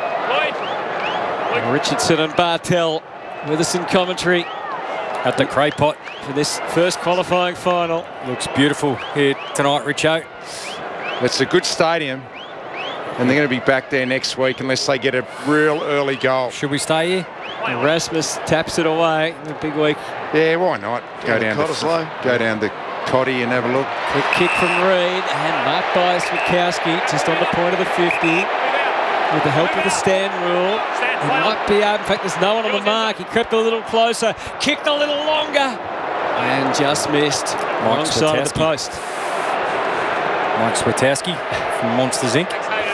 Richardson and Bartel with us in commentary at the Craypot for this first qualifying final. Looks beautiful here tonight, Richo. It's a good stadium, and they're going to be back there next week unless they get a real early goal. Should we stay here? Erasmus taps it away in a big week. Yeah, why not? Go down the Cotty and have a look. Quick kick from Reid and marked by Switkowski just on the point of the 50. With the help of the stand rule, he might be able, in fact there's no one on the mark, he crept a little closer, kicked a little longer, and just missed. Wrong side of the post. Mike Switkowski from Monsters Inc.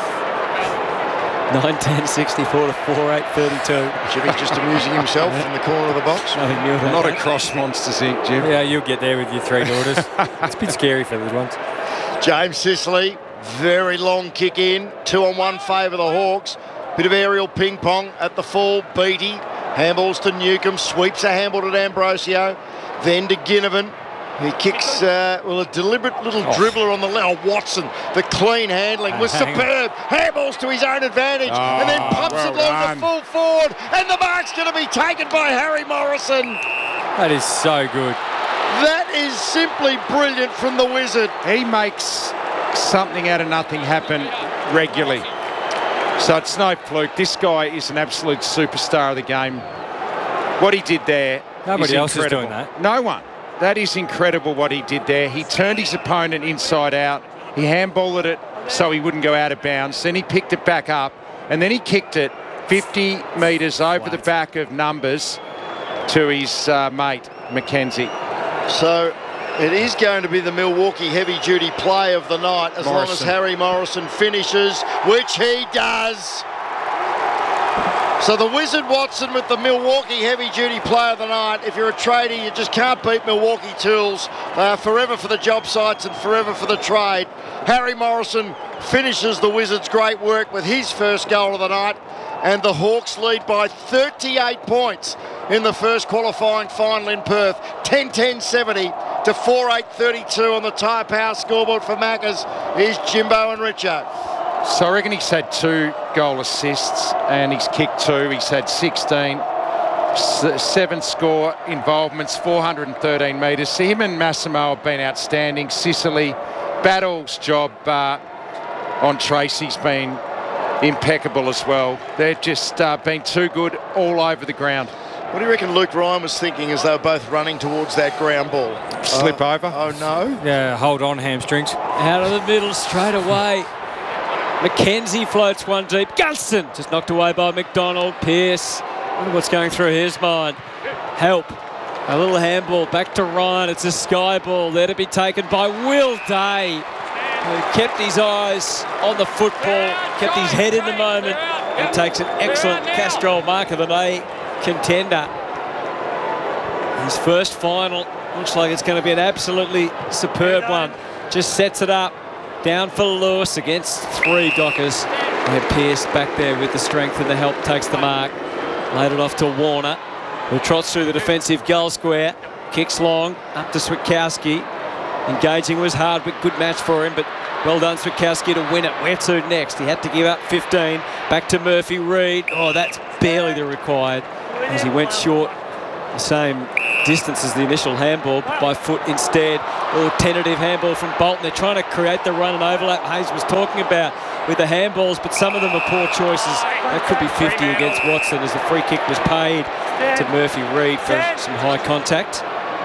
9-10-64 to 4-8-32. Jimmy's just amusing himself in the corner of the box. Not across Monsters Inc, Jim. Yeah, you'll get there with your three daughters. It's a bit scary for those ones. James Sicily. Very long kick in. 2-on-1 favour the Hawks. Bit of aerial ping pong at the full. Beattie handballs to Newcombe. Sweeps a handball to D'Ambrosio. Then to Ginnivan. He kicks, a deliberate little dribbler on the left. Watson, the clean handling was superb. Handballs to his own advantage. And then pumps it long to full forward. And the mark's going to be taken by Harry Morrison. That is so good. That is simply brilliant from the Wizard. He makes something out of nothing happen regularly. So it's no fluke. This guy is an absolute superstar of the game. What he did there, nobody else is doing that. No one. That is incredible what he did there. He turned his opponent inside out. He handballed it so he wouldn't go out of bounds. Then he picked it back up and then he kicked it 50 metres over the back of numbers to his mate, Mackenzie. So it is going to be the Milwaukee heavy-duty play of the night as long as Harry Morrison finishes, which he does. So the Wizard Watson with the Milwaukee heavy-duty play of the night. If you're a trader, you just can't beat Milwaukee Tools. Forever for the job sites and forever for the trade. Harry Morrison finishes the Wizards' great work with his first goal of the night. And the Hawks lead by 38 points in the first qualifying final in Perth. 10-10-70 to 4-8-32 on the Tyre Power scoreboard for Maccas is Jimbo and Richo. So I reckon he's had 2 goal assists and he's kicked 2. He's had 16. 7 score involvements, 413 metres. So him and Massimo have been outstanding. Sicily, Battle's job on Tracy's been impeccable as well. They've just been too good all over the ground. What do you reckon Luke Ryan was thinking as they were both running towards that ground ball? Slip over. Oh, no. Yeah, hold on, hamstrings. Out of the middle, straight away. McKenzie floats one deep. Gunston just knocked away by McDonald. Pearce. I wonder what's going through his mind. Help. A little handball back to Ryan. It's a sky ball there to be taken by Will Day, who kept his eyes on the football, kept his head in the moment, and takes an excellent Castrol Mark of the Day contender. His first final looks like it's going to be an absolutely superb one. Just sets it up. Down for Lewis against 3 Dockers. And Pearce back there with the strength and the help, takes the mark. Laid it off to Warner, who trots through the defensive goal square. Kicks long, up to Switkowski. Engaging was hard, but good match for him. But well done, Switkowski, to win it. Where to next? He had to give up 15. Back to Murphy Reid. Oh, that's barely the required, as he went short the same distance as the initial handball, but by foot instead. Oh, tentative handball from Bolton. They're trying to create the run and overlap Hayes was talking about with the handballs, but some of them are poor choices. That could be 50 against Watson, as the free kick was paid to Murphy Reid for some high contact.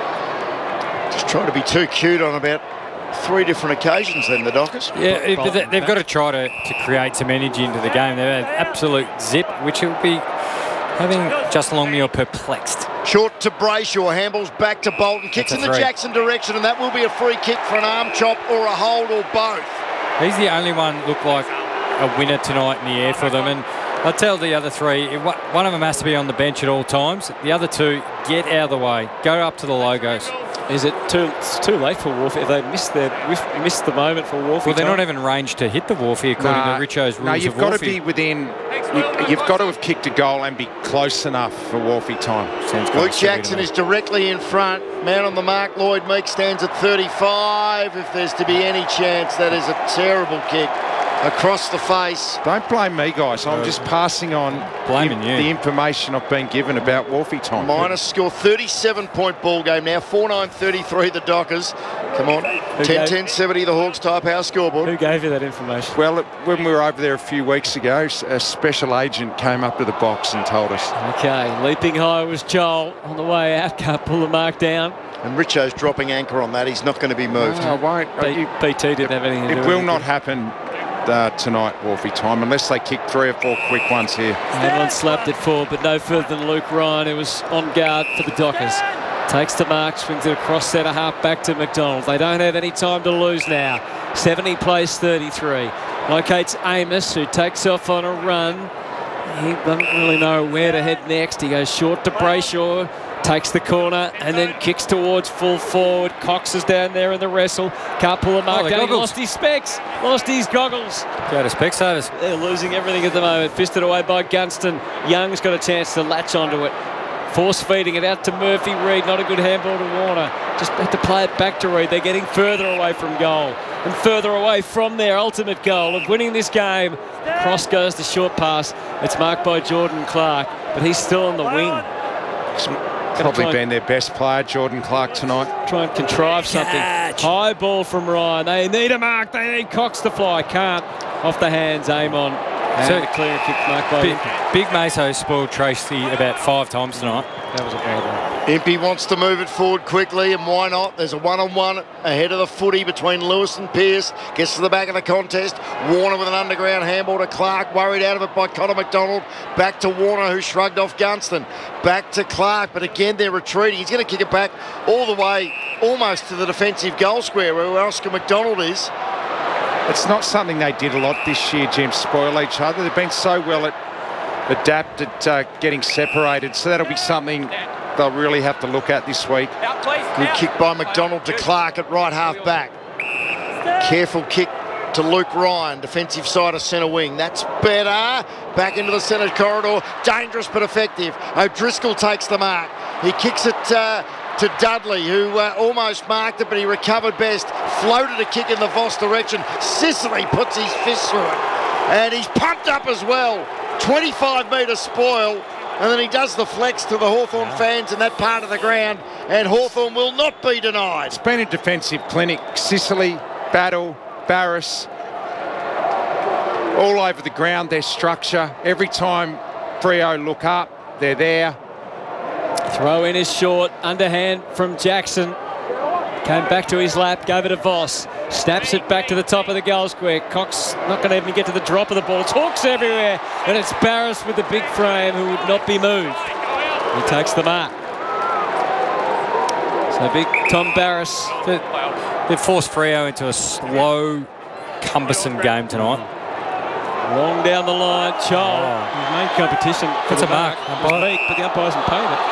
Just trying to be too cute on about 3 different occasions then, the Dockers. Yeah, but they've got to try to create some energy into the game. They've had absolute zip, which will be having Justin Longmuir perplexed. Short to Brayshaw, handballs back to Bolton, kicks in the Jackson direction, and that will be a free kick for an arm chop or a hold or both. He's the only one looked like a winner tonight in the air for them, and I tell the other 3, one of them has to be on the bench at all times. The other 2, get out of the way, go up to the logos. Is it it's too late for Wharfie? They missed the moment for Wharfie. Well, they're not even ranged to hit the Wharfie according to Richo's rules of Wharfie. No, you've got to be within. You've got to have kicked a goal and be close enough for Wharfie time. Luke Jackson is directly in front. Man on the mark, Lloyd Meeks stands at 35. If there's to be any chance, that is a terrible kick across the face. Don't blame me, guys. I'm just passing on the information I've been given about Wharfie time. Minus score, 37-point ball game now. 4-9-33 the Dockers. Come on, 10-10-70 the Hawks type house scoreboard. Who gave you that information? Well, when we were over there a few weeks ago, a special agent came up to the box and told us. Okay, leaping high was Joel on the way out. Can't pull the mark down. And Richo's dropping anchor on that. He's not going to be moved. No, I won't. BT didn't have anything to do with it. It will not happen tonight, Wharfie time, unless they kick 3 or 4 quick ones here. Hamlin slapped it forward, but no further than Luke Ryan, who was on guard for the Dockers. Takes the mark, swings it across centre half back to McDonald. They don't have any time to lose now. 70 plays 33. Locates Amos, who takes off on a run. He doesn't really know where to head next. He goes short to Brayshaw, takes the corner and then kicks towards full forward. Cox is down there in the wrestle. Can't pull a mark down. He lost his specs, lost his goggles. Go to Specsavers. They're losing everything at the moment. Fisted away by Gunston. Young's got a chance to latch onto it. Force feeding it out to Murphy Reid. Not a good handball to Warner. Just had to play it back to Reid. They're getting further away from goal and further away from their ultimate goal of winning this game. Cross goes the short pass. It's marked by Jordan Clark, but he's still on the wing. Probably been their best player, Jordan Clark, tonight. Try and contrive something. Catch. High ball from Ryan. They need a mark. They need Cox to fly. Can't. Off the hands, Amon. And a clear kick marked by Big Meso spoiled Tracy about 5 times tonight. That was a bad one. Impey wants to move it forward quickly, and why not? There's a one-on-one ahead of the footy between Lewis and Pearce. Gets to the back of the contest. Warner with an underground handball to Clark. Worried out of it by Connor McDonald. Back to Warner, who shrugged off Gunston. Back to Clark, but again they're retreating. He's going to kick it back all the way almost to the defensive goal square where Oscar McDonald is. It's not something they did a lot this year, Jim, spoil each other. They've been so well adapted getting separated, so that'll be something they'll really have to look at this week. Good kick by McDonald to Clark at right half back. Careful kick to Luke Ryan, defensive side of centre wing. That's better. Back into the centre corridor. Dangerous but effective. O'Driscoll takes the mark. He kicks it to Dudley, who almost marked it, but he recovered best. Floated a kick in the Voss direction. Sicily puts his fist through it. And he's pumped up as well. 25-metre spoil. and then he does the flex to the Hawthorn fans in that part of the ground, and Hawthorn will not be denied. It's been a defensive clinic. Sicily, Battle, Barras, all over the ground, their structure. Every time Freo look up, they're there. Throw in is short, underhand from Jackson. Came back to his lap, gave it to Voss. Snaps it back to the top of the goal square. Cox not going to even get to the drop of the ball. It's Hawks everywhere, and it's Barras with the big frame who would not be moved. He takes the mark. So big Tom Barras. They've forced Freo into a slow, cumbersome game tonight. Long down the line, Chol. His main competition. It's a mark. But the umpires haven't paid it.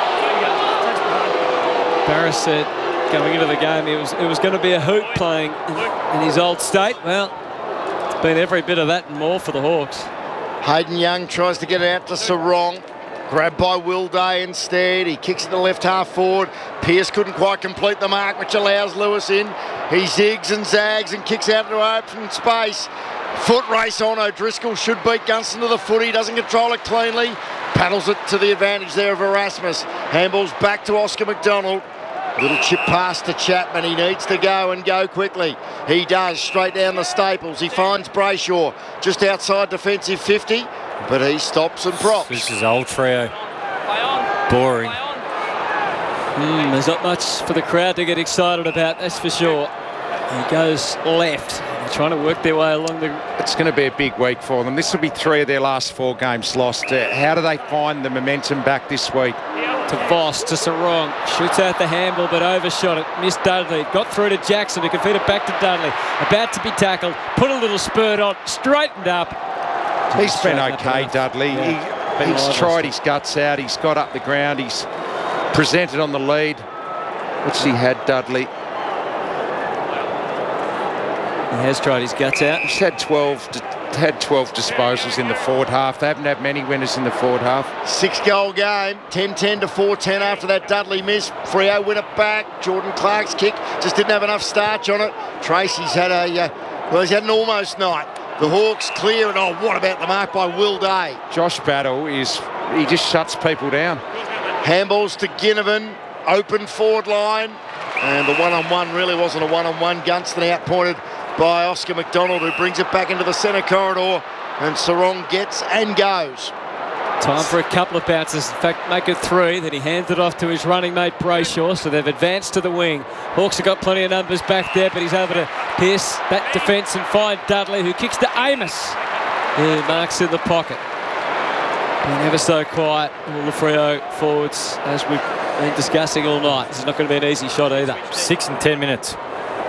Barras said going into the game it was going to be a hoop playing in his old state. Well, it's been every bit of that and more for the Hawks. Hayden Young tries to get it out to Sarong. Grabbed by Will Day instead. He kicks it to left half forward. Pearce couldn't quite complete the mark, which allows Lewis in. He zigs and zags and kicks out into open space. Foot race on. O'Driscoll should beat Gunston to the foot. He doesn't control it cleanly. Paddles it to the advantage there of Erasmus. Handballs back to Oscar McDonald. Little chip pass to Chapman. He needs to go and go quickly. He does, straight down the Staples. He finds Brayshaw just outside defensive 50, but he stops and props. This is old Freo. Boring. There's not much for the crowd to get excited about, that's for sure. He goes left. They're trying to work their way along the... It's going to be a big week for them. This will be 3 of their last 4 games lost. How do they find the momentum back this week? To Voss, to Sarong. Shoots out the handball, but overshot it. Missed Dudley. Got through to Jackson, who can feed it back to Dudley. About to be tackled. Put a little spurt on. Straightened up. He's been okay, Dudley. Yeah. He's tried his guts out. He's got up the ground. He's presented on the lead. What's he had, Dudley? He has tried his guts out. He's had 12 disposals in the forward half. They haven't had many winners in the forward half. 6-goal game, 10-10 to 4-10 after that Dudley miss. Freo win it back. Jordan Clark's kick just didn't have enough starch on it. Tracy's had he's had an almost night. The Hawks clear, and what about the mark by Will Day? Josh Battle he just shuts people down. Handballs to Ginnivan, open forward line, and the one-on-one really wasn't a one-on-one. Gunston outpointed by Oscar McDonald, who brings it back into the centre corridor, and Sarong gets and goes. Time for a couple of bounces. In fact, make it 3. Then he hands it off to his running mate Brayshaw, so they've advanced to the wing. Hawks have got plenty of numbers back there, but he's able to pierce that defence and find Dudley, who kicks to Amos, who marks in the pocket. Been ever so quiet, all the Freo forwards, as we've been discussing all night. This is not going to be an easy shot either. 6 and 10 minutes.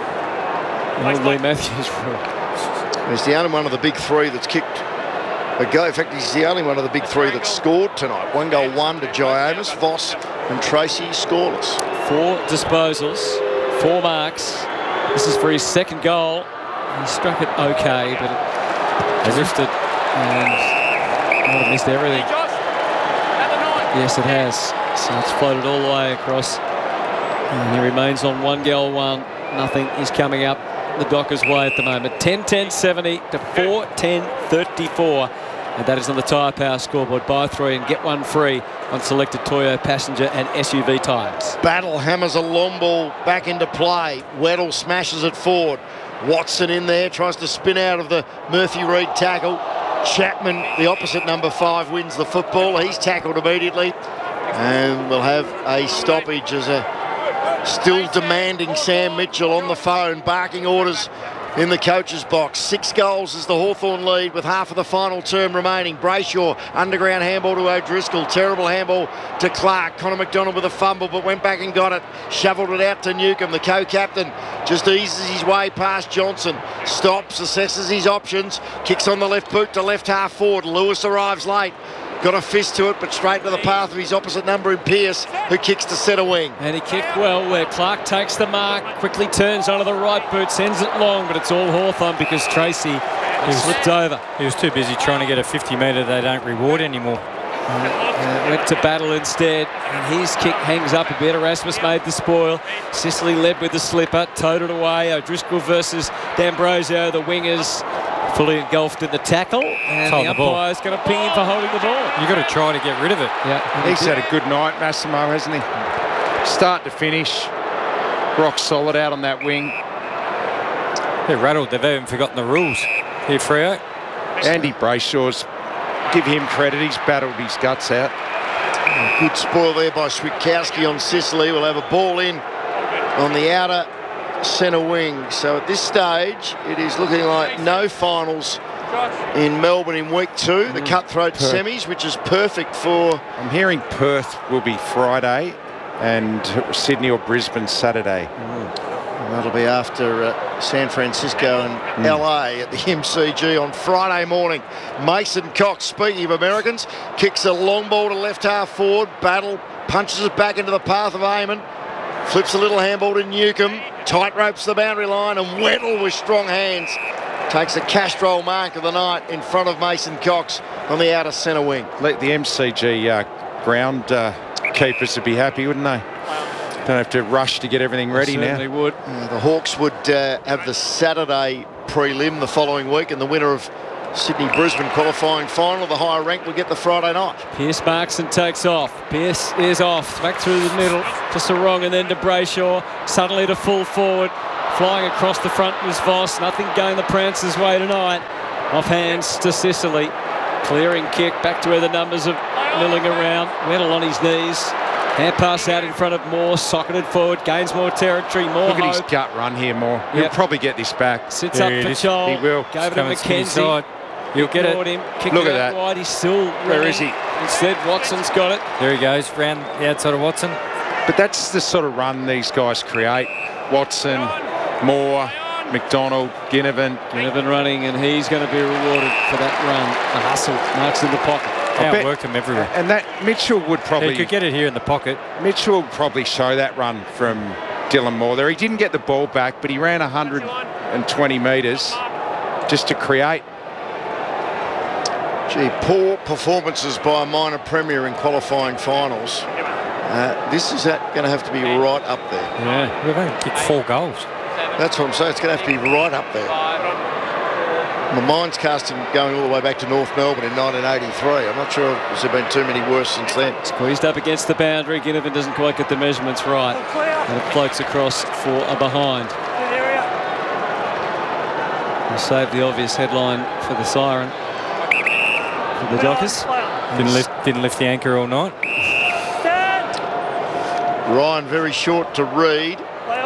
Lee Matthews. He's the only one of the big 3 that's kicked a goal. In fact, he's the only one of the big 3 that's scored tonight. 1 goal, 1 to Jai Amos, Voss and Tracy scoreless. 4 disposals, 4 marks. This is for his 2nd goal. He struck it okay, but it drifted and might have missed everything. Yes, it has. So it's floated all the way across. And he remains on 1 goal, 1. Nothing is coming up the Dockers' way at the moment. 10-10-70 to 4-10-34. And that is on the Tyre Power scoreboard. Buy 3 and get 1 free on selected Toyo passenger and SUV tyres. Battle hammers a long ball back into play. Weddle smashes it forward. Watson in there, tries to spin out of the Murphy Reid tackle. Chapman, the opposite number 5, wins the football. He's tackled immediately. And we'll have a stoppage as a still demanding Sam Mitchell on the phone, barking orders in the coach's box. 6 goals is the Hawthorn lead with half of the final term remaining. Brayshaw, underground handball to O'Driscoll. Terrible handball to Clark. Connor McDonald with a fumble, but went back and got it. Shoveled it out to Newcomb. The co-captain just eases his way past Johnson. Stops, assesses his options. Kicks on the left boot to left half forward. Lewis arrives late. Got a fist to it, but straight to the path of his opposite number in Pearce, who kicks to centre wing. And he kicked well where Clark takes the mark, quickly turns onto the right boot, sends it long, but it's all Hawthorn because Tracy slipped over. He was too busy trying to get a 50-metre they don't reward anymore. Went to Battle instead, and his kick hangs up a bit. Erasmus made the spoil. Sicily led with the slipper, towed it away. O'Driscoll versus D'Ambrosio, the wingers. Fully engulfed in the tackle, and the umpire's going to ping him for holding the ball. You've got to try to get rid of it. Yeah, he's had a good night, Massimo, hasn't he? Start to finish, rock solid out on that wing. They're rattled. They've even forgotten the rules here, Freo. Andy Brayshaw's, give him credit, he's battled his guts out. Good spoil there by Switkowski on Sicily. We'll have a ball in on the outer centre wing. So at this stage, it is looking like no finals in Melbourne in week 2. The cutthroat semis, which is perfect for... I'm hearing Perth will be Friday and Sydney or Brisbane Saturday. That'll be after San Francisco and LA at the MCG on Friday morning. Mason Cox, speaking of Americans, kicks a long ball to left half forward. Battle punches it back into the path of Eamon. Flips a little handball to Newcomb. Tight ropes the boundary line, and Weddle with strong hands takes a Castrol mark of the night in front of Mason Cox on the outer centre wing. Let the MCG ground keepers would be happy, wouldn't they? Don't have to rush to get everything ready now. Certainly would. The Hawks would have the Saturday prelim the following week, and the winner of Sydney-Brisbane qualifying final, the higher rank, will get the Friday night. Pearce marks and takes off. Pearce is off, back through the middle to Sarong and then to Brayshaw. Suddenly to full forward, flying across the front was Voss. Nothing going the Prancers' way tonight. Off hands to Sicily. Clearing kick back to where the numbers are milling around. Weddle on his knees. Hand pass out in front of Moore, socketed forward, gains more territory, more Look at hope. his gut run here, Moore. He'll probably get this back. Sits up for Chol. He will. Gave it to McKenzie. He'll get it. Him, kicked Look it at out that. wide. He's still Where running. is he? Instead, Watson's got it. There he goes, round the outside of Watson. But that's the sort of run these guys create. Watson, Moore, McDonald, Ginnivan. Ginnivan running, and he's going to be rewarded for that run. The hustle. Marks in the pocket. Outworked him everywhere. And that Mitchell would probably... He could get it here in the pocket. Mitchell would probably show that run from Dylan Moore there. He didn't get the ball back, but he ran 120 metres just to create. Gee, poor performances by a minor premier in qualifying finals. This is going to have to be right up there. Yeah, we've only kicked 4 goals. That's what I'm saying. It's going to have to be right up there. My mind's casting going all the way back to North Melbourne in 1983. I'm not sure if there's been too many worse since then. Squeezed up against the boundary. Ginnivan doesn't quite get the measurements right. And it floats across for a behind. We'll save the obvious headline for the siren. For the Dockers. Didn't lift the anchor all night. Ryan very short to Reid.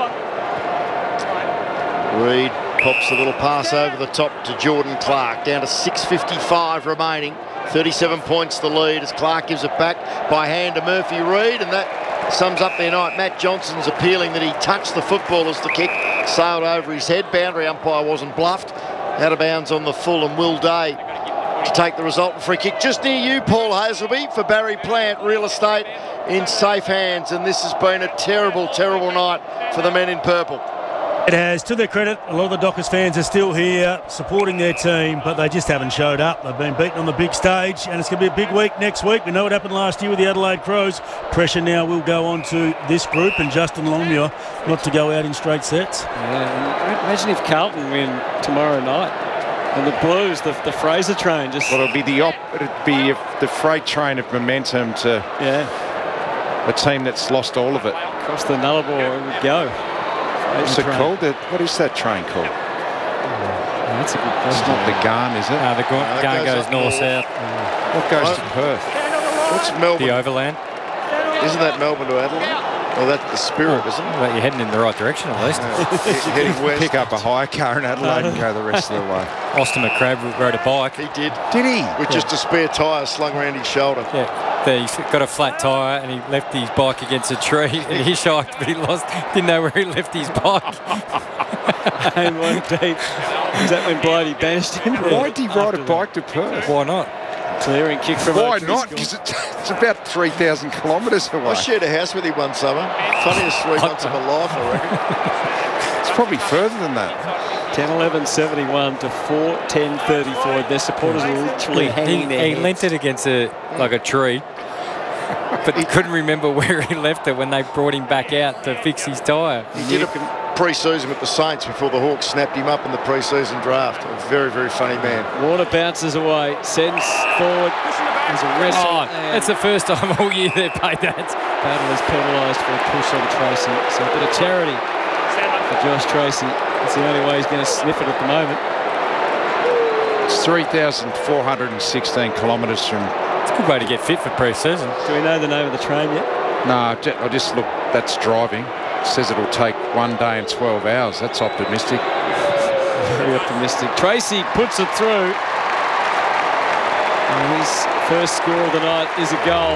Reid pops a little pass over the top to Jordan Clark. Down to 6:55 remaining. 37 points the lead as Clark gives it back by hand to Murphy Reid, and that sums up their night. Matt Johnson's appealing that he touched the football as the kick sailed over his head. Boundary umpire wasn't bluffed. Out of bounds on the full, and Will Day to take the resultant free kick just near you, Paul Hazelby, for Barry Plant Real Estate in safe hands. And this has been a terrible, terrible night for the men in purple. It has. To their credit, a lot of the Dockers fans are still here supporting their team, but they just haven't showed up. They've been beaten on the big stage, and it's going to be a big week next week. We know what happened last year with the Adelaide Crows. Pressure now will go on to this group and Justin Longmuir not to go out in straight sets. Yeah, imagine if Carlton win tomorrow night. And the Blues, the Fraser train, just... Well, it'll be the freight train of momentum to a team that's lost all of it. Across the Nullarbor it would go. What's it called? What is that train called? That's a good question. It's not the Garn, is it? No, the Garn goes north-south. What goes to Perth? What's Melbourne? The Overland. Isn't that Melbourne to Adelaide? Well, that's the Spirit, isn't it? Well, you're heading in the right direction at least. Heading west. Pick up a hire car in Adelaide and go the rest of the way. Austin McCrabb rode a bike. He did. Did he? With just a spare tyre slung around his shoulder. Yeah. He's got a flat tyre and he left his bike against a tree and he shocked, but he didn't know where he left his bike. And one deep. Is that when Blighty banished him? Why did he ride a bike to Perth? Why not? Clearing kick from Why not? Because it's about 3,000 kilometres away. I shared a house with him one summer. Funniest 3 months of my life, I reckon. It's probably further than that. 10-11-71 to 4-10-34. Their supporters are literally hanging there. He leant it against a tree, but he couldn't remember where he left it when they brought him back out to fix his tyre. pre-season with the Saints before the Hawks snapped him up in the pre-season draft. A very, very funny man. Warner bounces away, sends forward. There's a wrestle. It's the first time all year they've paid that. Battle is penalised for a push on Tracy. So a bit of charity for Josh Tracy. It's the only way he's going to sniff it at the moment. It's 3,416 kilometres from... It's a good way to get fit for pre-season. Do we know the name of the train yet? No, I just looked. That's driving. It says it'll take 1 day and 12 hours. That's optimistic. Very optimistic. Tracy puts it through. And his first score of the night is a goal.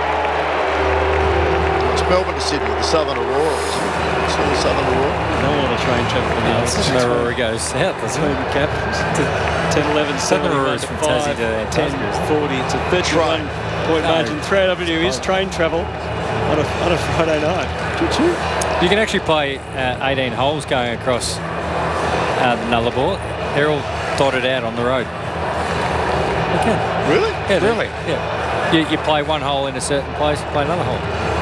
It's Melbourne to Sydney, the Southern Aurora. It's the Southern Aurora. No lot of train travel now. It's just Aurora goes south. That's between the capitals. 10, 11, Southern 71 Aurora's to from 5, Tassie to 10, 40. It's a 31-point margin. 3AW is train travel on a Friday night. You can actually play 18 holes going across the Nullarbor. They're all dotted out on the road. You can. Really? Yeah, really? Yeah. You play one hole in a certain place, you play another hole.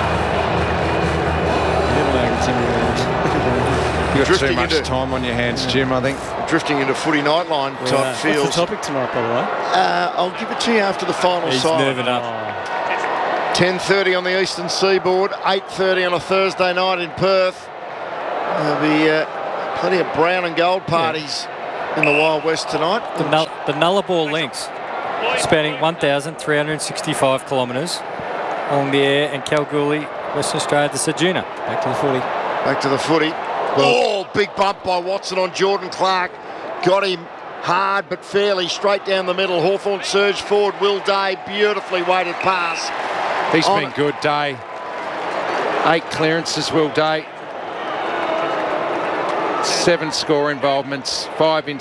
You've got too much time on your hands, Jim, I think. Drifting into footy nightline type feels. What's the topic tonight, by the way? I'll give it to you after the final side. He's nerving up. 10:30 on the eastern seaboard, 8:30 on a Thursday night in Perth. There'll be plenty of brown and gold parties in the Wild West tonight. The Nullarbor links, spanning 1,365 kilometres along the Ayr and Kalgoorlie, Western Australia to Ceduna. Back to the footy. Back to the footy. Oh, big bump by Watson on Jordan Clark. Got him hard but fairly straight down the middle. Hawthorn surged forward. Will Day, beautifully weighted pass. He's been good, Day. 8 clearances, Will Day. 7 score involvements, 5 in